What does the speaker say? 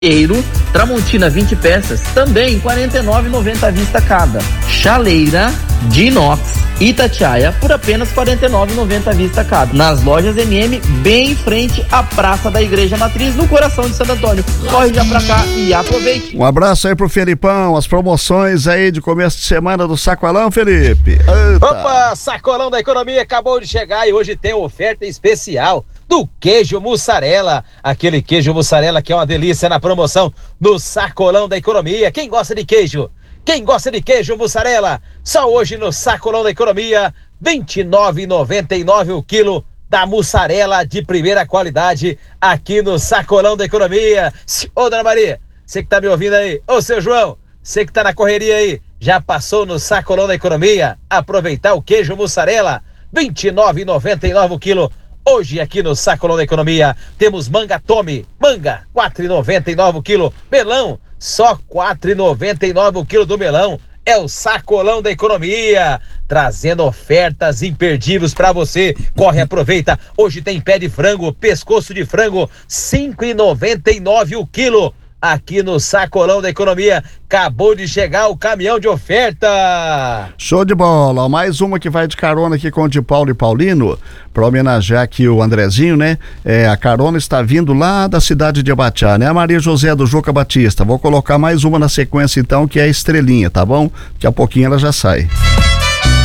Eiro, Tramontina 20 peças, também R$ 49,90 à vista cada. Chaleira de inox Itatiaia por apenas R$ 49,90 à vista cada. Nas lojas MM, bem em frente à Praça da Igreja Matriz, no coração de Santo Antônio. Corre já pra cá e aproveite. Um abraço aí pro Felipão, as promoções aí de começo de semana do Sacolão, Felipe. Eita. Opa, Sacolão da Economia acabou de chegar e hoje tem oferta especial do queijo mussarela, aquele queijo mussarela que é uma delícia na promoção do Sacolão da Economia. Quem gosta de queijo? Quem gosta de queijo mussarela? Só hoje no Sacolão da Economia, R$ 29,99 o quilo da mussarela de primeira qualidade aqui no Sacolão da Economia. Ô, dona Maria, você que tá me ouvindo aí, ô, seu João, você que tá na correria aí, já passou no Sacolão da Economia? Aproveitar o queijo mussarela, R$ 29,99 o quilo. Hoje aqui no Sacolão da Economia temos manga Tome, manga R$ 4,99 o quilo, melão só R$ 4,99 o quilo do melão. É o Sacolão da Economia, trazendo ofertas imperdíveis para você. Corre, aproveita. Hoje tem pé de frango, pescoço de frango, R$ 5,99 o quilo. Aqui no Sacolão da Economia, acabou de chegar o caminhão de oferta. Show de bola, mais uma que vai de carona aqui com o de Paulo e Paulino, para homenagear aqui o Andrezinho, né? A carona está vindo lá da cidade de Abatiá, né? A Maria José do Juca Batista. Vou colocar mais uma na sequência então, que é a Estrelinha, tá bom? Daqui a pouquinho ela já sai.